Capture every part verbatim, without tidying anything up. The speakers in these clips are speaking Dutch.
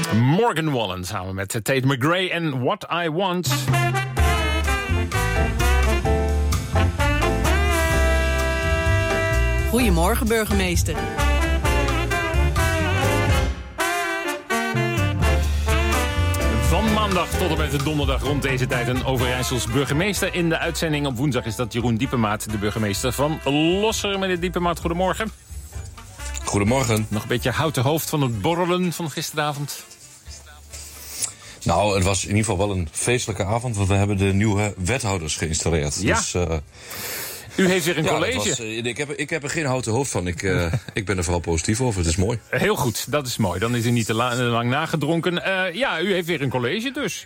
Morgan Wallen samen met Tate McRae en What I Want. Goedemorgen, burgemeester. Van maandag tot en met de donderdag rond deze tijd een Overijssels burgemeester. In de uitzending op woensdag is dat Jeroen Diepemaat, de burgemeester van Losser. Meneer Diepemaat, goedemorgen. Goedemorgen. Nog een beetje houten hoofd van het borrelen van gisteravond. Nou, het was in ieder geval wel een feestelijke avond, want we hebben de nieuwe wethouders geïnstalleerd. Ja. Dus, uh, U heeft weer een ja, college. Was, uh, ik, heb, ik heb er geen houten hoofd van. Ik, uh, ik ben er vooral positief over. Het is mooi. Heel goed, dat is mooi. Dan is u niet te la- lang nagedronken. Uh, ja, u heeft weer een college dus.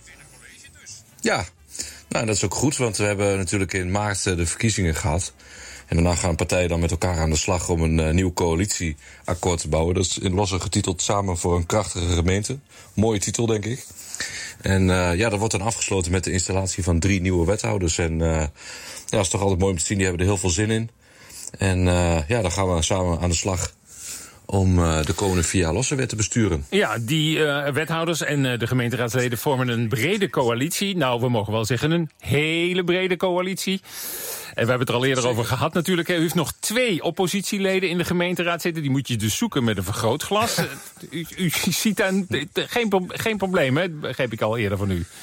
Ja, nou, dat is ook goed, want we hebben natuurlijk in maart uh, de verkiezingen gehad. En daarna gaan partijen dan met elkaar aan de slag om een uh, nieuw coalitieakkoord te bouwen. Dat is in Losser getiteld Samen voor een krachtige gemeente. Mooie titel, denk ik. En uh, ja, dat wordt dan afgesloten met de installatie van drie nieuwe wethouders. En uh, ja, dat is toch altijd mooi om te zien, die hebben er heel veel zin in. En uh, ja, dan gaan we samen aan de slag om uh, de komende vier jaar Losser weer te besturen. Ja, die uh, wethouders en uh, de gemeenteraadsleden vormen een brede coalitie. Nou, we mogen wel zeggen een hele brede coalitie. En we hebben het er al eerder Zeker. over gehad natuurlijk. U heeft nog twee oppositieleden in de gemeenteraad zitten. Die moet je dus zoeken met een vergrootglas. u, u ziet daar geen, geen probleem, hè? Begreep ik al eerder van u.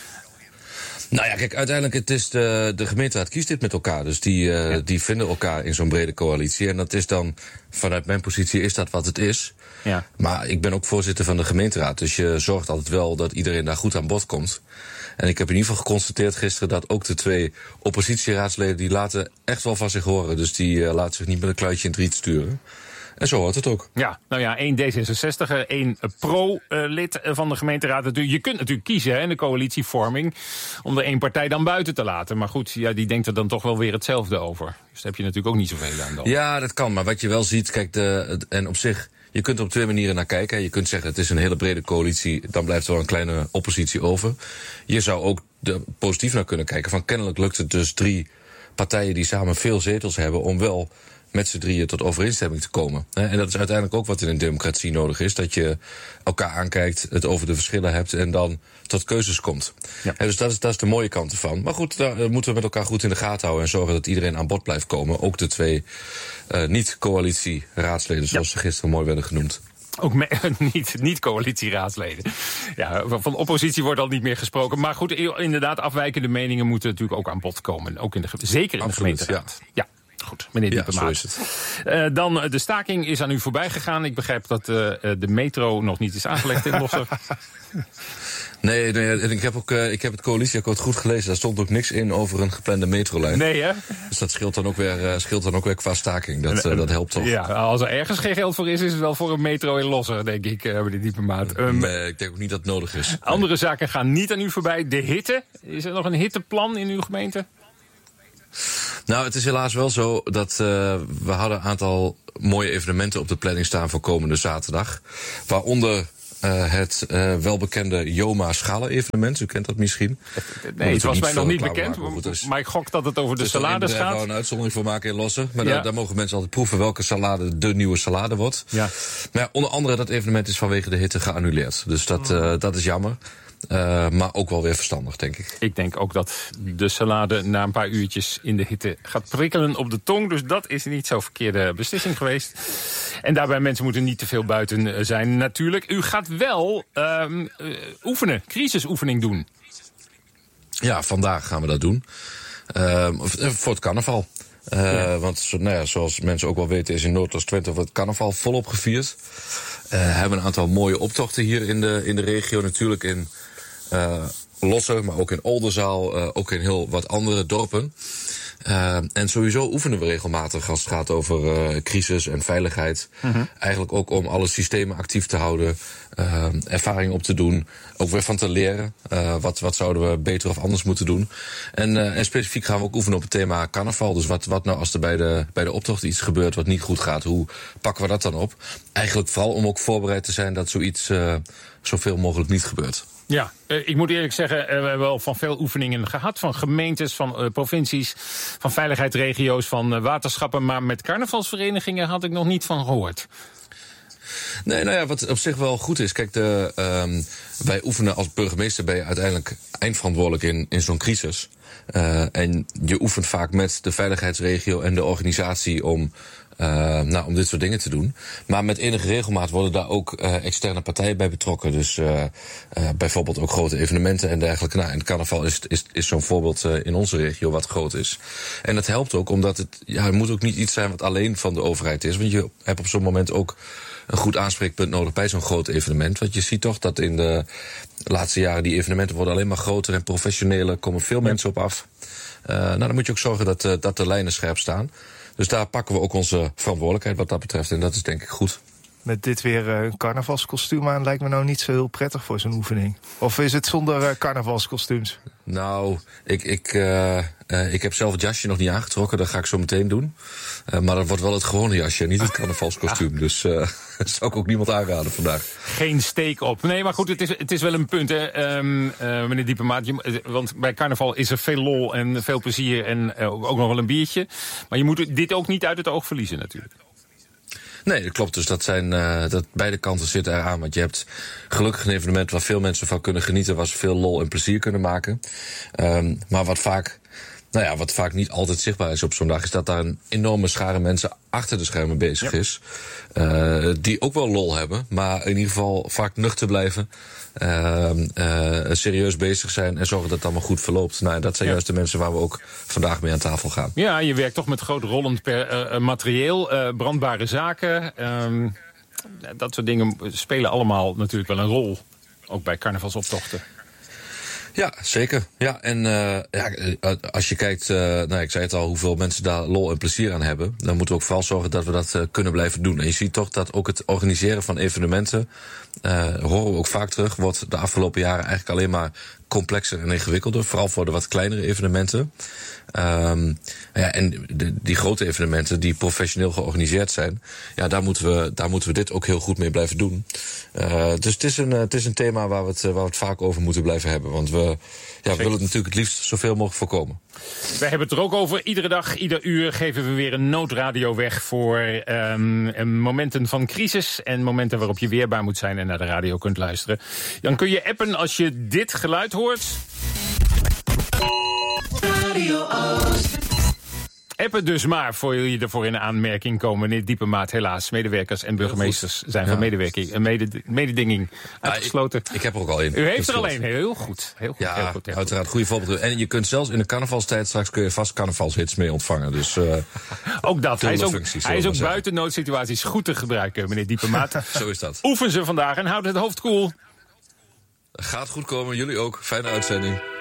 Nou ja, kijk, uiteindelijk het is de, de gemeenteraad kiest dit met elkaar. Dus die, uh, ja. die vinden elkaar in zo'n brede coalitie. En dat is dan, vanuit mijn positie, is dat wat het is. Ja. Maar ik ben ook voorzitter van de gemeenteraad. Dus je zorgt altijd wel dat iedereen daar goed aan bod komt. En ik heb in ieder geval geconstateerd gisteren dat ook de twee oppositieraadsleden, die laten echt wel van zich horen. Dus die uh, laten zich niet met een kluitje in het riet sturen. En zo hoort het ook. Ja, nou ja, één D zesenzestig, één pro-lid van de gemeenteraad. Je kunt natuurlijk kiezen hè, in de coalitievorming om er één partij dan buiten te laten. Maar goed, ja, die denkt er dan toch wel weer hetzelfde over. Dus daar heb je natuurlijk ook niet zoveel aan dan. Ja, dat kan. Maar wat je wel ziet, kijk, de, en op zich, je kunt er op twee manieren naar kijken. Je kunt zeggen, het is een hele brede coalitie, dan blijft er wel een kleine oppositie over. Je zou ook er positief naar kunnen kijken. Van kennelijk lukt het dus drie partijen die samen veel zetels hebben om wel met z'n drieën tot overeenstemming te komen. En dat is uiteindelijk ook wat in een democratie nodig is. Dat je elkaar aankijkt, het over de verschillen hebt en dan tot keuzes komt. Ja. En dus dat is, dat is de mooie kant ervan. Maar goed, daar moeten we met elkaar goed in de gaten houden en zorgen dat iedereen aan bod blijft komen. Ook de twee uh, niet-coalitie-raadsleden, zoals ja. ze gisteren mooi werden genoemd. Ook me, niet, niet coalitieraadsleden. Ja, van oppositie wordt al niet meer gesproken. Maar goed, inderdaad, afwijkende meningen moeten natuurlijk ook aan bod komen. Ook in de, zeker in Absoluut, de gemeenteraad. Ja. ja. Goed, meneer Diepemaat. Ja, uh, dan, de staking is aan u voorbij gegaan. Ik begrijp dat uh, de metro nog niet is aangelegd in Losser. Nee, nee, ik heb ook uh, ik heb het coalitieakkoord goed gelezen. Daar stond ook niks in over een geplande metrolijn. Nee, hè? Dus dat scheelt dan ook weer, uh, scheelt dan ook weer qua staking. Dat, uh, dat helpt toch. Ja, als er ergens geen geld voor is, is het wel voor een metro in Losser, denk ik, uh, meneer Diepemaat. Um, nee, ik denk ook niet dat het nodig is. Andere nee. zaken gaan niet aan u voorbij. De hitte. Is er nog een hitteplan in uw gemeente? Nou, het is helaas wel zo dat uh, we hadden een aantal mooie evenementen op de planning staan voor komende zaterdag. Waaronder uh, het uh, welbekende Joma Schalen-evenement. U kent dat misschien. Nee, het was mij nog niet bekend. Maken, maar, maar ik gok dat het over de salades gaat. Daar gaan we een uitzondering voor maken in Losser. Maar ja. daar, daar mogen mensen altijd proeven welke salade de nieuwe salade wordt. Ja. Maar ja, onder andere dat evenement is vanwege de hitte geannuleerd. Dus dat, uh, dat is jammer. Uh, maar ook wel weer verstandig, denk ik. Ik denk ook dat de salade na een paar uurtjes in de hitte gaat prikkelen op de tong. Dus dat is niet zo'n verkeerde beslissing geweest. En daarbij, mensen moeten niet te veel buiten zijn natuurlijk. U gaat wel uh, uh, oefenen, crisisoefening doen. Ja, vandaag gaan we dat doen. Uh, voor het carnaval. Uh, ja. Want nou ja, zoals mensen ook wel weten is in Noordoost-Twente het carnaval volop gevierd. We uh, hebben een aantal mooie optochten hier in de, in de regio. Natuurlijk in uh, Losser, maar ook in Oldenzaal. Uh, ook in heel wat andere dorpen. Uh, en sowieso oefenen we regelmatig als het gaat over uh, crisis en veiligheid. Mm-hmm. Eigenlijk ook om alle systemen actief te houden. Uh, ervaring op te doen. Ook weer van te leren. Uh, wat, wat zouden we beter of anders moeten doen. En, uh, en specifiek gaan we ook oefenen op het thema carnaval. Dus wat, wat nou als er bij de, bij de optocht iets gebeurt wat niet goed gaat. Hoe pakken we dat dan op? Eigenlijk vooral om ook voorbereid te zijn dat zoiets uh, zoveel mogelijk niet gebeurt. Ja, uh, ik moet eerlijk zeggen, uh, we hebben wel van veel oefeningen gehad. Van gemeentes, van uh, provincies, van veiligheidsregio's, van uh, waterschappen. Maar met carnavalsverenigingen had ik nog niet van gehoord. Nee, nou ja, wat op zich wel goed is. Kijk, de, um, wij oefenen als burgemeester ben je uiteindelijk eindverantwoordelijk in, in zo'n crisis. Uh, en je oefent vaak met de veiligheidsregio en de organisatie om, uh, nou, om dit soort dingen te doen. Maar met enige regelmaat worden daar ook uh, externe partijen bij betrokken. Dus uh, uh, bijvoorbeeld ook grote evenementen en dergelijke. Nou, en het carnaval is, is, is zo'n voorbeeld uh, in onze regio wat groot is. En dat helpt ook omdat het, ja, het moet ook niet iets zijn wat alleen van de overheid is. Want je hebt op zo'n moment ook een goed aanspreekpunt nodig bij zo'n groot evenement. Want je ziet toch dat in de laatste jaren die evenementen worden alleen maar groter en professioneler, komen veel mensen op af. Uh, nou, dan moet je ook zorgen dat, uh, dat de lijnen scherp staan. Dus daar pakken we ook onze verantwoordelijkheid wat dat betreft. En dat is denk ik goed. Met dit weer uh, een carnavalskostuum aan lijkt me nou niet zo heel prettig voor zo'n oefening. Of is het zonder uh, carnavalskostuums? Nou, ik, ik, uh, uh, ik heb zelf het jasje nog niet aangetrokken. Dat ga ik zo meteen doen. Uh, maar dat wordt wel het gewone jasje, niet het carnavalskostuum. Dus uh, dat zou ik ook niemand aanraden vandaag. Geen steek op. Nee, maar goed, het is, het is wel een punt, hè, um, uh, meneer Diepemaat. Je, want bij carnaval is er veel lol en veel plezier en uh, ook nog wel een biertje. Maar je moet dit ook niet uit het oog verliezen natuurlijk. Nee, dat klopt. Dus dat zijn uh, dat beide kanten zitten eraan. Want je hebt gelukkig een evenement waar veel mensen van kunnen genieten, waar ze veel lol en plezier kunnen maken. Um, maar wat vaak, nou ja, wat vaak niet altijd zichtbaar is op zo'n dag, is dat daar een enorme schare mensen achter de schermen bezig ja. is. Uh, die ook wel lol hebben, maar in ieder geval vaak nuchter blijven. Uh, uh, serieus bezig zijn en zorgen dat het allemaal goed verloopt. Nou, dat zijn ja. juist de mensen waar we ook vandaag mee aan tafel gaan. Ja, je werkt toch met groot rollend per, uh, materieel, uh, brandbare zaken. Um, dat soort dingen spelen allemaal natuurlijk wel een rol. Ook bij carnavalsoptochten. Ja, zeker. Ja, en uh, ja, als je kijkt, uh, nou, ik zei het al, hoeveel mensen daar lol en plezier aan hebben, dan moeten we ook vooral zorgen dat we dat uh, kunnen blijven doen. En je ziet toch dat ook het organiseren van evenementen, uh, horen we ook vaak terug, wordt de afgelopen jaren eigenlijk alleen maar complexer en ingewikkelder, vooral voor de wat kleinere evenementen. Um, ja, en de, die grote evenementen die professioneel georganiseerd zijn, ja, daar moeten we, daar moeten we dit ook heel goed mee blijven doen. Uh, dus het is een, het is een thema waar we, het, waar we het vaak over moeten blijven hebben. Want we, ja, we willen het natuurlijk het liefst zoveel mogelijk voorkomen. Wij hebben het er ook over. Iedere dag, ieder uur geven we weer een noodradio weg voor um, momenten van crisis en momenten waarop je weerbaar moet zijn en naar de radio kunt luisteren. Dan kun je appen als je dit geluid hoort. Radio Oost. Appen dus maar, voor jullie ervoor in aanmerking komen. Meneer Diepemaat, helaas. Medewerkers en burgemeesters zijn van ja. medewerking en mede, mededinging uitgesloten. Ja, ik, ik heb er ook al één. U heeft er al één. Heel goed. Heel goed. Ja, heel goed, heel uiteraard. Goede voorbeeld. En je kunt zelfs in de carnavalstijd straks kun je vast carnavalshits mee ontvangen. Dus, uh, ook dat. Hij is ook, functies, hij is ook buiten noodsituaties goed te gebruiken, meneer Diepemaat. Zo is dat. Oefen ze vandaag en houd het hoofd koel. Gaat goed komen. Jullie ook. Fijne uitzending.